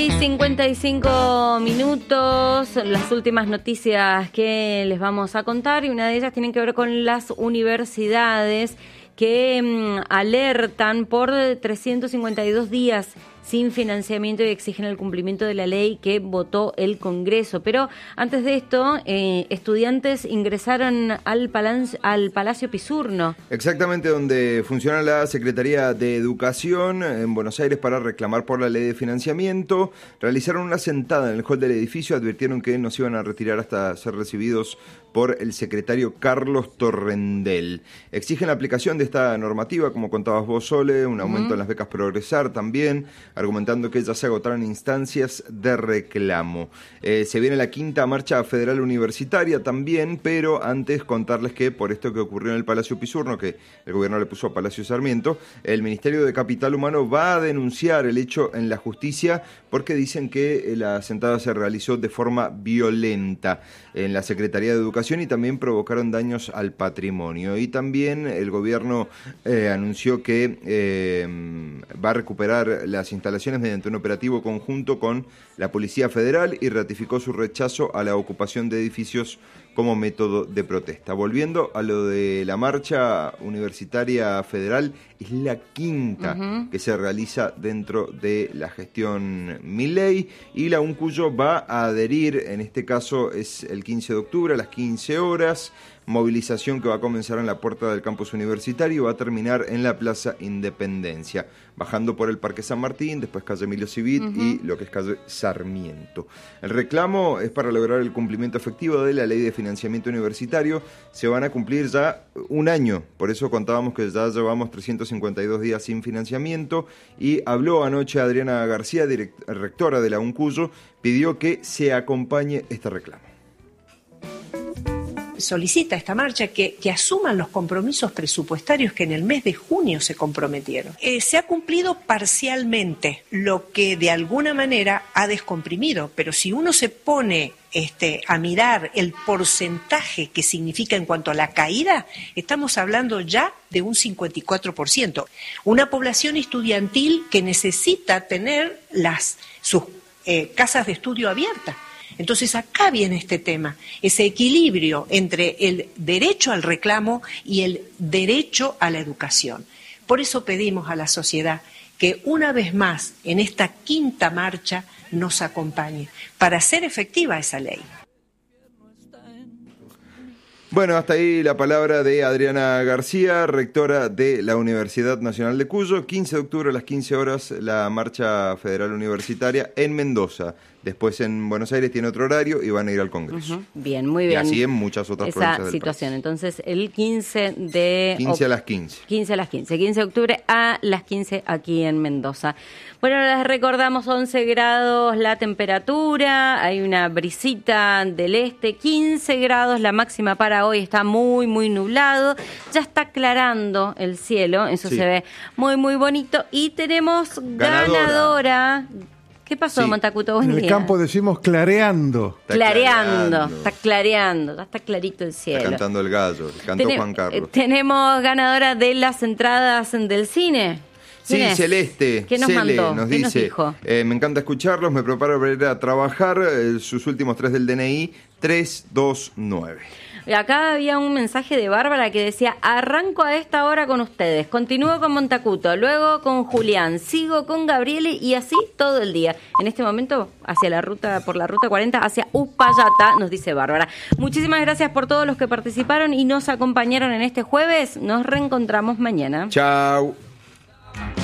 55 minutos, las últimas noticias que les vamos a contar, y una de ellas tiene que ver con las universidades que alertan por 352 días sin financiamiento y exigen el cumplimiento de la ley que votó el Congreso. Pero antes de esto, estudiantes ingresaron al Palacio Pisurno. Exactamente, donde funciona la Secretaría de Educación en Buenos Aires para reclamar por la ley de financiamiento. Realizaron una sentada en el hall del edificio, advirtieron que no se iban a retirar hasta ser recibidos por el secretario Carlos Torrendel. Exigen la aplicación de esta normativa, como contabas vos, Sole, un aumento en las becas Progresar también, argumentando que ya se agotaron instancias de reclamo. Se viene la quinta marcha federal universitaria también, pero antes contarles que por esto que ocurrió en el Palacio Pisurno, que el gobierno le puso a Palacio Sarmiento, el Ministerio de Capital Humano va a denunciar el hecho en la justicia porque dicen que la sentada se realizó de forma violenta en la Secretaría de Educación y también provocaron daños al patrimonio. Y también el gobierno anunció que va a recuperar las instalaciones mediante un operativo conjunto con la Policía Federal y ratificó su rechazo a la ocupación de edificios como método de protesta. Volviendo a lo de la marcha universitaria federal, es la quinta que se realiza dentro de la gestión Milei, y la UNCUYO va a adherir, en este caso es el 15 de octubre a las 15 horas, movilización que va a comenzar en la puerta del campus universitario y va a terminar en la Plaza Independencia, bajando por el Parque San Martín, después calle Emilio Civit y lo que es calle Sarmiento. El reclamo es para lograr el cumplimiento efectivo de la ley de financiamiento universitario. Se van a cumplir ya un año, por eso contábamos que ya llevamos 352 días sin financiamiento, y habló anoche Adriana García, rectora de la UNCUYO, pidió que se acompañe este reclamo. Solicita esta marcha que asuman los compromisos presupuestarios que en el mes de junio se comprometieron. Se ha cumplido parcialmente, lo que de alguna manera ha descomprimido, pero si uno se pone a mirar el porcentaje que significa en cuanto a la caída, estamos hablando ya de un 54%. Una población estudiantil que necesita tener sus casas de estudio abiertas. Entonces acá viene este tema, ese equilibrio entre el derecho al reclamo y el derecho a la educación. Por eso pedimos a la sociedad que una vez más en esta quinta marcha nos acompañe para hacer efectiva esa ley. Bueno, hasta ahí la palabra de Adriana García, rectora de la Universidad Nacional de Cuyo. 15 de octubre a las 15 horas la marcha federal universitaria en Mendoza. Después en Buenos Aires tiene otro horario y van a ir al Congreso. Bien, muy bien. Y así en muchas otras provincias del situación. país. Entonces, el 15 a las 15. 15 a las 15. 15 de octubre a las 15 aquí en Mendoza. Bueno, les recordamos 11 grados la temperatura, hay una brisita del este, 15 grados la máxima para hoy, está muy, muy nublado. Ya está aclarando el cielo, eso se ve muy, muy bonito. Y tenemos ganadora. ¿Qué pasó, Montacuto? Buen día. En el campo decimos clareando. Está clareando, ya está clarito el cielo. Está cantando el gallo, cantó Juan Carlos. Tenemos ganadora de las entradas del cine. Sí, Celeste. ¿Qué nos mandó? Nos ¿Qué dice, nos dijo? Me encanta escucharlos, me preparo para ir a trabajar, sus últimos 3 del DNI, 329. Acá había un mensaje de Bárbara que decía: arranco a esta hora con ustedes, continúo con Montacuto, luego con Julián, sigo con Gabriele y así todo el día. En este momento, por la ruta 40, hacia Uspallata, nos dice Bárbara. Muchísimas gracias por todos los que participaron y nos acompañaron en este jueves. Nos reencontramos mañana. Chau.